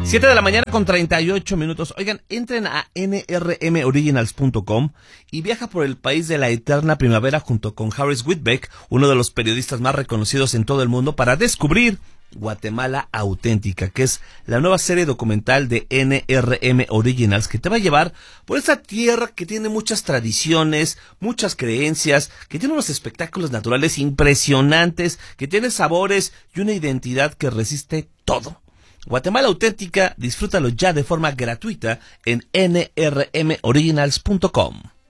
7 de la mañana con 38 minutos. Oigan, entren a nrmoriginals.com y viaja por el país de la eterna primavera junto con Harris Whitbeck, uno de los periodistas más reconocidos en todo el mundo, para descubrir Guatemala Auténtica, que es la nueva serie documental de NRM Originals, que te va a llevar por esa tierra que tiene muchas tradiciones, muchas creencias, que tiene unos espectáculos naturales impresionantes, que tiene sabores y una identidad que resiste todo. Guatemala Auténtica, disfrútalo ya de forma gratuita en nrmoriginals.com.